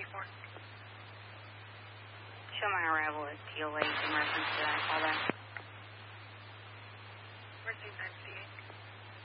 Show my arrival at TOH in reference to that. Call back. Mercy 958.